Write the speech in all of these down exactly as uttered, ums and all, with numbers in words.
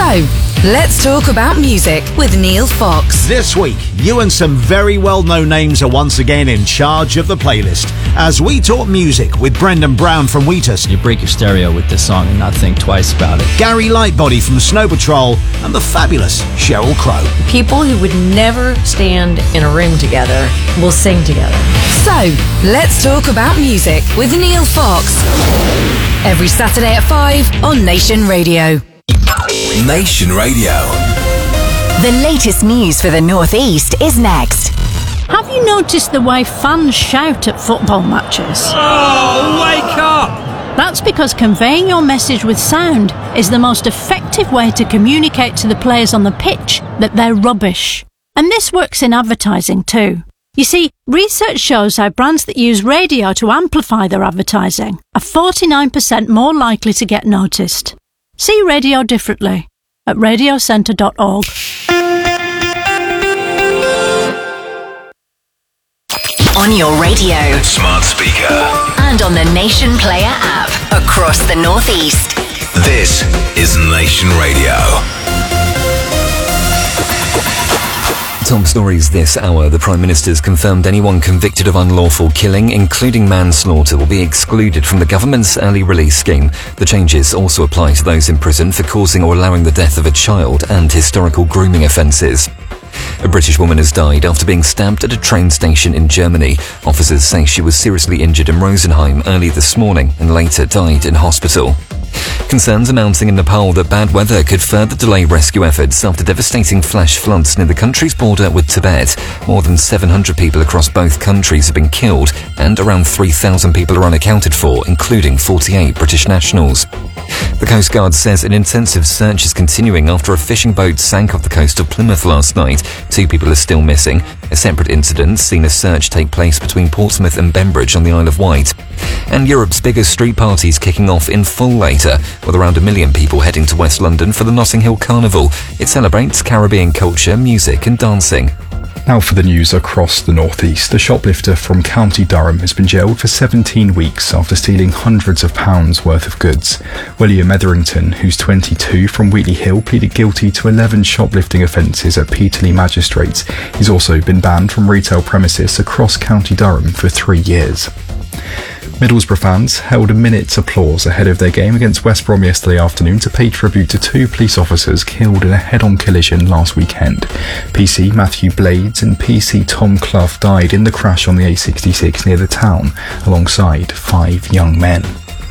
So, let's talk about music with Neil Fox. This week, you and some very well-known names are once again in charge of the playlist as we talk music with Brendan Brown from Wheatus. You break your stereo with this song and not think twice about it. Gary Lightbody from Snow Patrol and the fabulous Sheryl Crow. People who would never stand in a room together will sing together. So, let's talk about music with Neil Fox. Every Saturday at five on Nation Radio. Nation Radio. The latest news for the North East is next. Have you noticed the way fans shout at football matches? Oh, wake up! That's because conveying your message with sound is the most effective way to communicate to the players on the pitch that they're rubbish. And this works in advertising too. You see, research shows how brands that use radio to amplify their advertising are forty-nine percent more likely to get noticed. See radio differently at radio centre dot org. On your radio, Smart speaker. and on the Nation Player app across the North East. This is Nation Radio. Top stories this hour. The Prime Minister's confirmed anyone convicted of unlawful killing, including manslaughter, will be excluded from the government's early release scheme. The changes also apply to those in prison for causing or allowing the death of a child and historical grooming offences. A British woman has died after being stabbed at a train station in Germany. Officers say she was seriously injured in Rosenheim early this morning and later died in hospital. Concerns are mounting in Nepal that bad weather could further delay rescue efforts after devastating flash floods near the country's border with Tibet. More than seven hundred people across both countries have been killed and around three thousand people are unaccounted for, including forty-eight British nationals. The Coast Guard says an intensive search is continuing after a fishing boat sank off the coast of Plymouth last night. Two people are still missing. A separate incident seen a search take place between Portsmouth and Bembridge on the Isle of Wight. And Europe's biggest street party is kicking off in full later, with around a million people heading to West London for the Notting Hill Carnival. It celebrates Caribbean culture, music and dancing. Now for the news across the North East. A shoplifter from County Durham has been jailed for seventeen weeks after stealing hundreds of pounds worth of goods. William Etherington, who's twenty-two, from Wheatley Hill, pleaded guilty to eleven shoplifting offences at Peterlee Magistrates. He's also been banned from retail premises across County Durham for three years. Middlesbrough fans held a minute's applause ahead of their game against West Brom yesterday afternoon to pay tribute to two police officers killed in a head-on collision last weekend. P C Matthew Blades and P C Tom Clough died in the crash on the A sixty-six near the town, alongside five young men.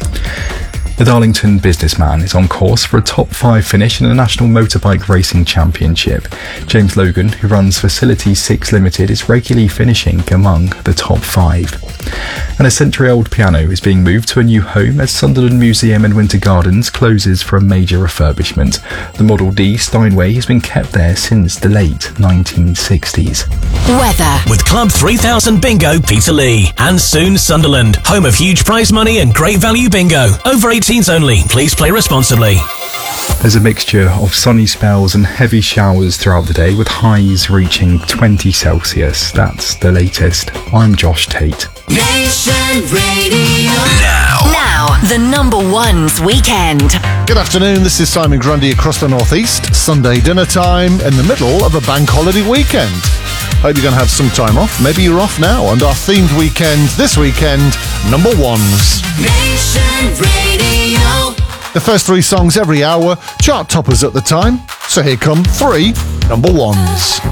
The Darlington businessman is on course for a top five finish in the National Motorbike Racing Championship. James Logan, who runs Facility six Limited, is regularly finishing among the top five. And a century-old piano is being moved to a new home as Sunderland Museum and Winter Gardens closes for a major refurbishment. The Model D Steinway has been kept there since the late nineteen sixties. Weather. With Club three thousand Bingo Peterlee and soon Sunderland, home of huge prize money and great value bingo. Over eighteens only. Please play responsibly. There's a mixture of sunny spells and heavy showers throughout the day, with highs reaching twenty Celsius. That's the latest. I'm Josh Tate. Nation Radio. Now. Now, the number one's weekend. Good afternoon, this is Simon Grundy across the North East. Sunday dinner time in the middle of a bank holiday weekend. Hope you're going to have some time off. Maybe you're off now. And our themed weekend this weekend, number ones. Nation Radio. The first three songs every hour, chart toppers at the time. So here come three number ones.